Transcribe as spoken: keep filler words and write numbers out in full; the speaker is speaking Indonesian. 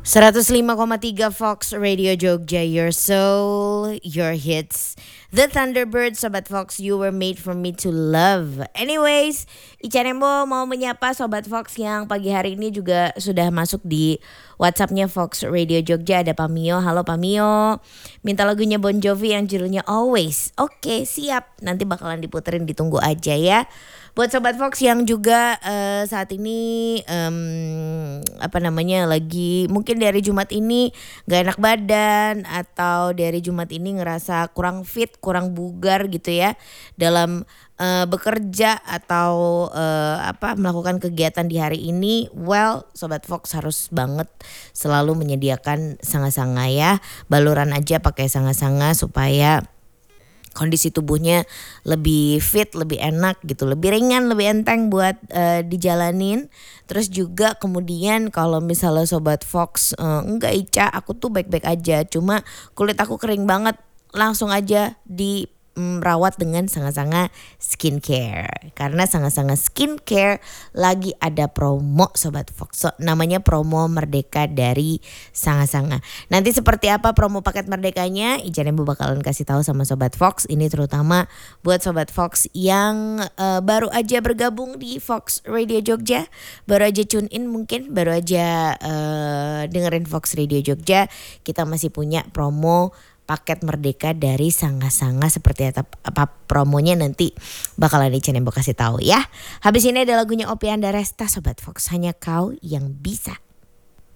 seratus lima koma tiga Fox Radio Jogja, your soul, your hits. The Thunderbird, Sobat Fox, you were made for me to love. Anyways, Ica Nembo mau menyapa Sobat Fox yang pagi hari ini juga sudah masuk di WhatsAppnya Fox Radio Jogja. Ada Pamio, halo Pamio. Minta lagunya Bon Jovi yang judulnya Always. Oke, siap. Nanti bakalan diputerin, ditunggu aja ya. Buat Sobat Fox yang juga uh, saat ini um, apa namanya lagi mungkin dari Jumat ini gak enak badan atau dari Jumat ini ngerasa kurang fit, kurang bugar gitu ya dalam uh, bekerja atau uh, apa melakukan kegiatan di hari ini. Well, Sobat Fox harus banget selalu menyediakan sanga-sanga ya. Baluran aja pakai sanga-sanga supaya kondisi tubuhnya lebih fit, lebih enak gitu, lebih ringan, lebih enteng buat uh, dijalanin. Terus juga kemudian kalau misalnya Sobat Fox uh, enggak Ica, aku tuh baik-baik aja, cuma kulit aku kering banget, langsung aja di merawat dengan sanga-sanga skincare. Karena sanga-sanga skincare lagi ada promo Sobat Fox. So, namanya promo Merdeka dari Sanga-sanga. Nanti seperti apa promo paket merdekanya, Ica Nembo bakalan kasih tahu sama Sobat Fox. Ini terutama buat Sobat Fox yang uh, baru aja bergabung di Fox Radio Jogja, baru aja tune in mungkin, baru aja uh, dengerin Fox Radio Jogja. Kita masih punya promo paket merdeka dari Sanga-sanga. Seperti apa, apa promonya nanti bakalan Ica Nembo kasih tahu ya. Habis ini ada lagunya Oppie Andaresta Sobat Fox, Hanya Kau Yang Bisa.